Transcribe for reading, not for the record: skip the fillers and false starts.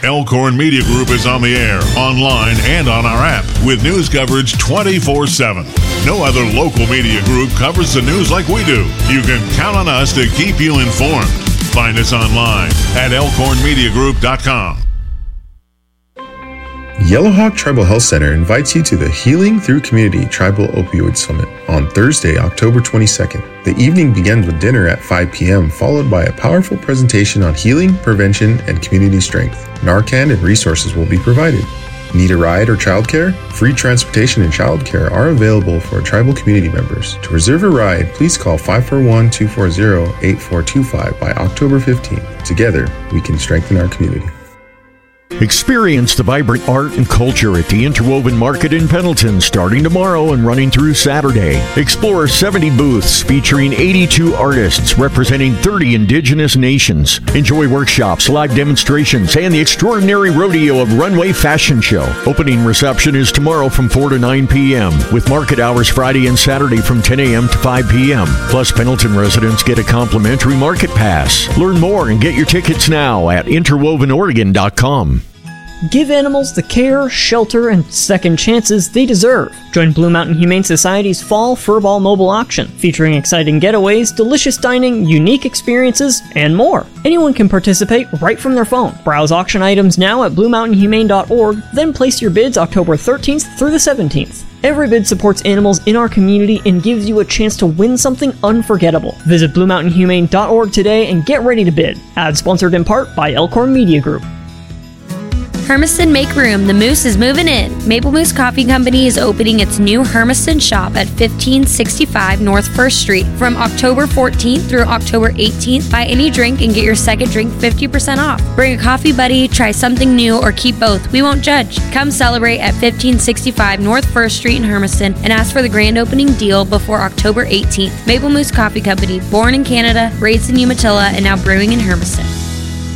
Elkhorn Media Group is on the air, online, and on our app with news coverage 24/7. No other local media group covers the news like we do. You can count on us to keep you informed. Find us online at elkhornmediagroup.com. Yellowhawk Tribal Health Center invites you to the Healing Through Community Tribal Opioid Summit on Thursday, October 22nd. The evening begins with dinner at 5 p.m., followed by a powerful presentation on healing, prevention, and community strength. Narcan and resources will be provided. Need a ride or childcare? Free transportation and childcare are available for tribal community members. To reserve a ride, please call 541-240-8425 by October 15th. Together, we can strengthen our community. Experience the vibrant art and culture at the Interwoven Market in Pendleton starting tomorrow and running through Saturday. Explore 70 booths featuring 82 artists representing 30 indigenous nations. Enjoy workshops, live demonstrations, and the extraordinary rodeo of Runway Fashion Show. Opening reception is tomorrow from 4 to 9 p.m. with market hours Friday and Saturday from 10 a.m. to 5 p.m. Plus, Pendleton residents get a complimentary market pass. Learn more and get your tickets now at interwovenoregon.com. Give animals the care, shelter, and second chances they deserve. Join Blue Mountain Humane Society's Fall Furball Mobile Auction, featuring exciting getaways, delicious dining, unique experiences, and more. Anyone can participate right from their phone. Browse auction items now at bluemountainhumane.org, then place your bids October 13th through the 17th. Every bid supports animals in our community and gives you a chance to win something unforgettable. Visit bluemountainhumane.org today and get ready to bid. Ad sponsored in part by Elkhorn Media Group. Hermiston, make room. The Moose is moving in. Maple Moose Coffee Company is opening its new Hermiston shop at 1565 North 1st Street from October 14th through October 18th. Buy any drink and get your second drink 50% off. Bring a coffee buddy, try something new, or keep both. We won't judge. Come celebrate at 1565 North 1st Street in Hermiston and ask for the grand opening deal before October 18th. Maple Moose Coffee Company, born in Canada, raised in Umatilla, and now brewing in Hermiston.